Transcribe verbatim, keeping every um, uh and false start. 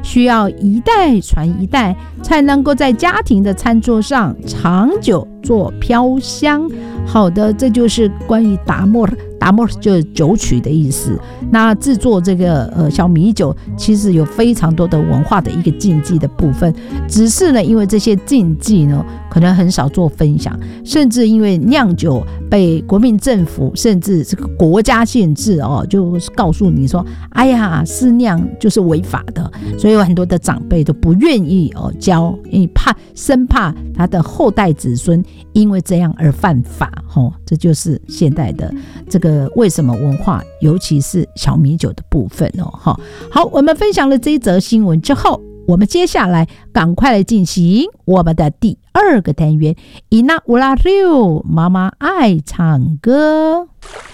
需要一代传一代，才能够在家庭的餐桌上长久做飘香。好的，这就是关于达莫尔，达莫尔就是酒曲的意思。那制作这个呃小米酒，其实有非常多的文化的一个禁忌的部分，只是呢，因为这些禁忌呢，可能很少做分享，甚至因为酿酒被国民政府甚至这个国家限制哦，就告诉你说，哎呀，私酿就是违法的，所以有很多的长辈都不愿意哦教，因为怕生怕他的后代子孙因为这样而犯法。哦，这就是现代的这个为什么文化，尤其是小米酒的部分哦。好，我们分享了这一则新闻之后，我们接下来赶快来进行我们的第二个单元，伊娜乌拉六妈妈爱唱歌。